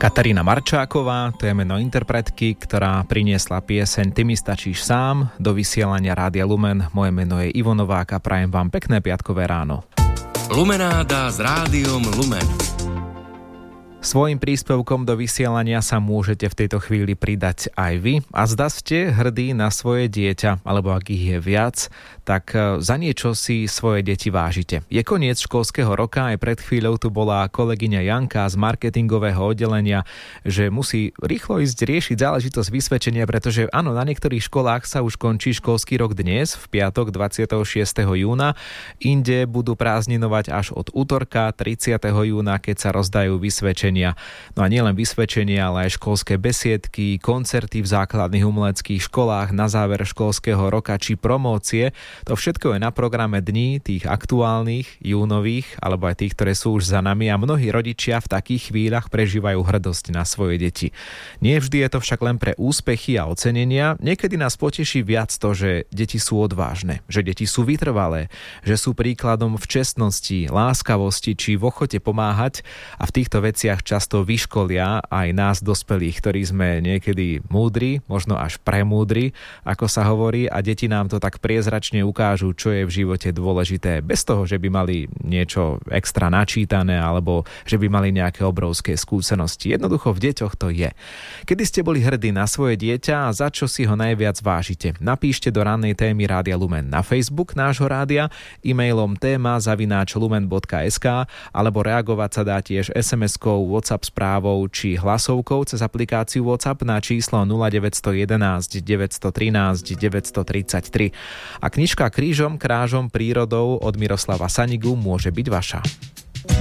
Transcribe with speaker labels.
Speaker 1: Katarína Marčáková, to je meno interpretky, ktorá priniesla pieseň Ty mi stačíš sám do vysielania Rádia Lumen. Moje meno je Ivo Novák a prajem vám pekné piatkové ráno.
Speaker 2: Lumenáda s Rádiom Lumen.
Speaker 1: Svojím príspevkom do vysielania sa môžete v tejto chvíli pridať aj vy a zda ste hrdí na svoje dieťa, alebo ak ich je viac, tak za niečo si svoje deti vážite. Je koniec školského roka, aj pred chvíľou tu bola kolegyňa Janka z marketingového oddelenia, že musí rýchlo ísť riešiť záležitosť vysvedčenia, pretože áno, na niektorých školách sa už končí školský rok dnes, v piatok 26. júna, inde budú prázdninovať až od útorka 30. júna, keď sa rozdajú vysvedčenia. No a nielen vysvedčenia, ale aj školské besiedky, koncerty v základných umeleckých školách na záver školského roka či promócie. To všetko je na programe dní tých aktuálnych, júnových, alebo aj tých, ktoré sú už za nami a mnohí rodičia v takých chvíľach prežívajú hrdosť na svoje deti. Nie vždy je to však len pre úspechy a ocenenia. Niekedy nás poteší viac to, že deti sú odvážne, že deti sú vytrvalé, že sú príkladom v čestnosti, láskavosti či v ochote pomáhať a v týchto veciach často vyškolia aj nás dospelých, ktorí sme niekedy múdri, možno až premúdri, ako sa hovorí, a deti nám to tak priezračne ukážu, čo je v živote dôležité, bez toho, že by mali niečo extra načítané alebo že by mali nejaké obrovské skúsenosti. Jednoducho v deťoch to je. Kedy ste boli hrdí na svoje dieťa a za čo si ho najviac vážite? Napíšte do rannej témy Rádia Lumen na Facebook nášho rádia, e-mailom téma@lumen.sk alebo reagovať sa dá tiež SMS-kou, WhatsApp správou či hlasovkou cez aplikáciu WhatsApp na číslo 0911 913 933. A knižka Krížom, krážom, prírodou od Miroslava Sanigu môže byť vaša.